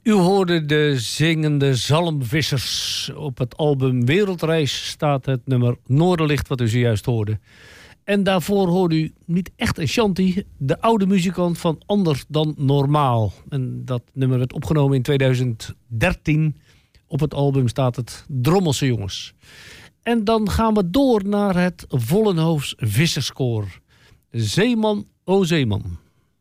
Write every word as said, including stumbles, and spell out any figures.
U hoorde de zingende zalmvissers. Op het album Wereldreis staat het nummer Noorderlicht, wat u zojuist hoorde. En daarvoor hoorde u niet echt een shanty, de oude muzikant van Anders dan Normaal. En dat nummer werd opgenomen in tweeduizend dertien. Op het album staat het Drommelse Jongens. En dan gaan we door naar het Vollenhoofs Visserskoor. Zeeman, o Zeeman.